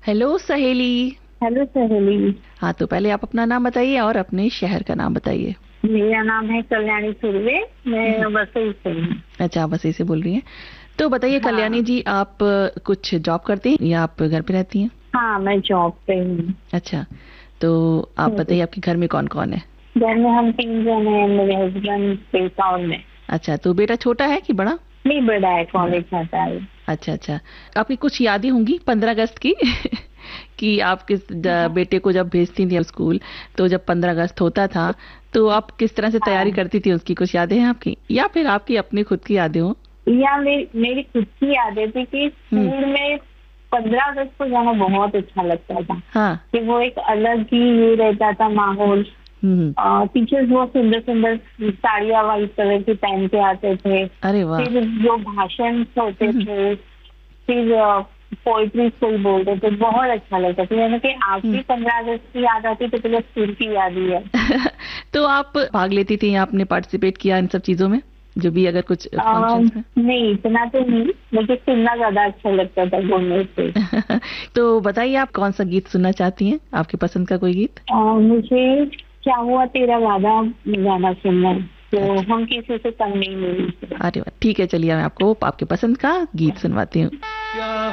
Hello सहेली। Hello सहेली। हाँ, तो पहले आप अपना नाम बताइए और अपने शहर का नाम बताइए। मेरा नाम है कल्याणी सुर्वे। मैं वसई से हूँ। अच्छा, आप वैसे से बोल रही हैं। तो बताइए कल्याणी हाँ। जी, आप कुछ जॉब करती हैं या आप घर पे रहती हैं? हाँ, मैं जॉब पे हूँ। अच्छा, तो आप बताइए आपके घर में कौन कौन है? घर में हम 3 जन हैं, मेरे हस्बैंड, बेटा और मैं। अच्छा, तो बेटा छोटा है कि बड़ा? नहीं, बड़ा है, बड़ा। कॉलेज जाता है। अच्छा अच्छा। आपकी कुछ यादें होंगी 15 अगस्त की कि आप किस हाँ। बेटे को जब भेजती थी स्कूल, तो जब 15 अगस्त होता था तो आप किस तरह से तैयारी हाँ। करती थी, उसकी कुछ यादें हैं आपकी या फिर आपकी अपनी खुद की यादें हो? या मेरी खुद की यादें थी कि हम्म। स्कूल में 15 अगस्त को जाना बहुत अच्छा लगता था। हाँ। कि वो एक अलग ही ये रहता था माहौल। हम्म। टीचर्स बहुत सुंदर सुंदर साड़ियाँ व्हाइट कलर की पहन के आते थे। अरे वाह। फिर जो भाषण होते हम्म। थे, फिर पोइट्री कोई बोलते थे, बहुत अच्छा लगता था। यानी कि आज हम्म। भी 15 अगस्त की याद आती तो पहले स्कूल की याद ही है। तो आप भाग लेती थी या आपने पार्टिसिपेट किया इन सब चीजों में, जो भी अगर कुछ फंक्शंस में? नहीं, इतना तो नहीं, मुझे सुनना ज्यादा अच्छा लगता था बोलने से। तो बताइए आप कौन सा गीत सुनना चाहती हैं, आपके पसंद का कोई गीत? मुझे क्या हुआ तेरा वादा गाना सुनना है, तो अच्छा। हम किसी से कम नहीं मिली। अरे वाह, ठीक है, चलिए मैं आपको आपके पसंद का गीत सुनवाती हूँ।